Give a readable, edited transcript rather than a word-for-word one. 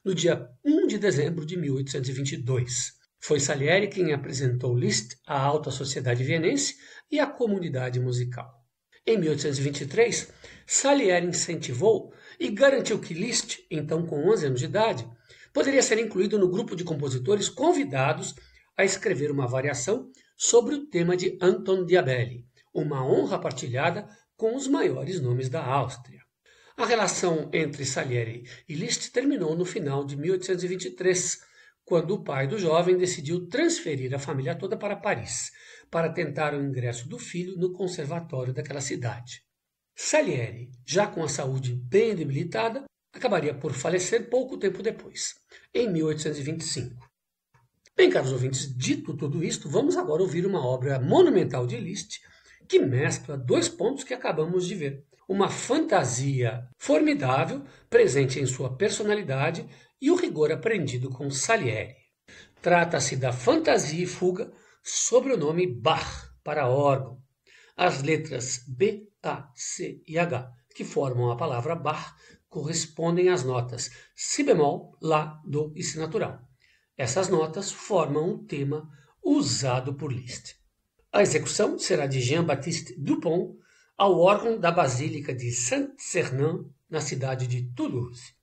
no dia 1 de dezembro de 1822. Foi Salieri quem apresentou Liszt à alta sociedade vienense e à comunidade musical. Em 1823, Salieri incentivou e garantiu que Liszt, então com 11 anos de idade, poderia ser incluído no grupo de compositores convidados a escrever uma variação sobre o tema de Anton Diabelli, uma honra partilhada com os maiores nomes da Áustria. A relação entre Salieri e Liszt terminou no final de 1823, quando o pai do jovem decidiu transferir a família toda para Paris, para tentar o ingresso do filho no conservatório daquela cidade. Salieri, já com a saúde bem debilitada, acabaria por falecer pouco tempo depois, em 1825. Bem, caros ouvintes, dito tudo isto, vamos agora ouvir uma obra monumental de Liszt que mescla dois pontos que acabamos de ver. Uma fantasia formidável, presente em sua personalidade e o rigor aprendido com Salieri. Trata-se da Fantasia e Fuga sobre o nome Bach para órgão. As letras B, A, C e H, que formam a palavra Bach, correspondem às notas Si bemol, Lá, Do e Si natural. Essas notas formam o tema usado por Liszt. A execução será de Jean-Baptiste Dupont ao órgão da Basílica de Saint-Sernin, na cidade de Toulouse.